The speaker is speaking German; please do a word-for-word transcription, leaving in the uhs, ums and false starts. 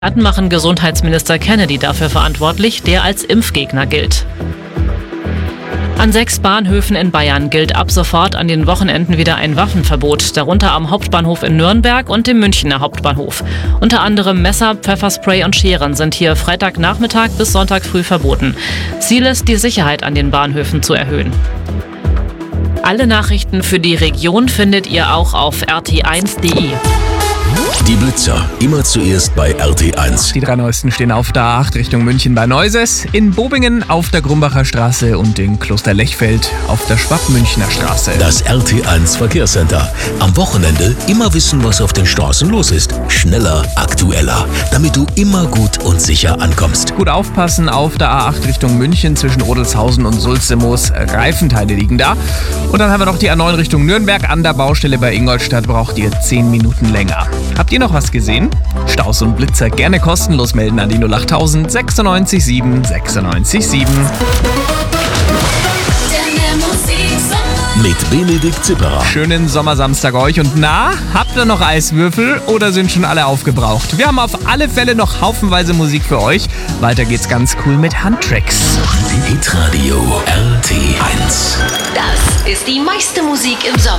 Experten machen Gesundheitsminister Kennedy dafür verantwortlich, der als Impfgegner gilt. An sechs Bahnhöfen in Bayern gilt ab sofort an den Wochenenden wieder ein Waffenverbot, darunter am Hauptbahnhof in Nürnberg und dem Münchner Hauptbahnhof. Unter anderem Messer, Pfefferspray und Scheren sind hier Freitagnachmittag bis Sonntag früh verboten. Ziel ist, die Sicherheit an den Bahnhöfen zu erhöhen. Alle Nachrichten für die Region findet ihr auch auf r t eins punkt d e. Die Blitzer, immer zuerst bei R T eins. Die drei neuesten stehen auf der A acht Richtung München bei Neuses, in Bobingen auf der Grumbacher Straße und in Klosterlechfeld auf der Schwab-Münchner Straße. Das R T eins Verkehrscenter. Am Wochenende immer wissen, was auf den Straßen los ist. Schneller, aktueller, damit du immer gut und sicher ankommst. Gut aufpassen auf der A acht Richtung München zwischen Rodelshausen und Sulzimoos. Reifenteile liegen da. Und dann haben wir noch die A neun Richtung Nürnberg. An der Baustelle bei Ingolstadt braucht ihr zehn Minuten länger. Habt ihr noch was gesehen? Staus und Blitzer gerne kostenlos melden an die null acht tausend sechsundneunzig sieben sechsundneunzig sieben. Mit Benedikt Zipperer. Schönen Sommersamstag euch und na, habt ihr noch Eiswürfel oder sind schon alle aufgebraucht? Wir haben auf alle Fälle noch haufenweise Musik für euch. Weiter geht's ganz cool mit Handtracks. Hitradio R T eins. Das ist die meiste Musik im Sommer.